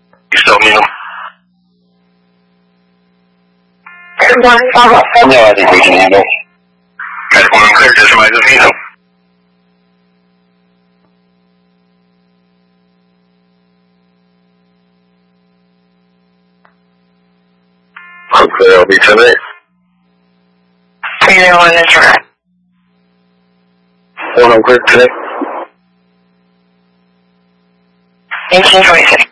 Domino. Andiamo di cucinato. Calcolo un credito su Mazzolino. Ok, ho visto lei. 301 is right. One on quick today. 1826.